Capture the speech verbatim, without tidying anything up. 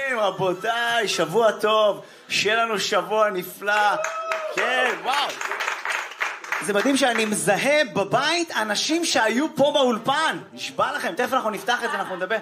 חברים, רבותיי, שבוע טוב, שיהיה לנו שבוע נפלא. כן, וואו. זה מדהים שאני מזהה בבית אנשים שהיו פה באולפן. נשבע לכם, תכף אנחנו נפתח את זה, אנחנו נדבר.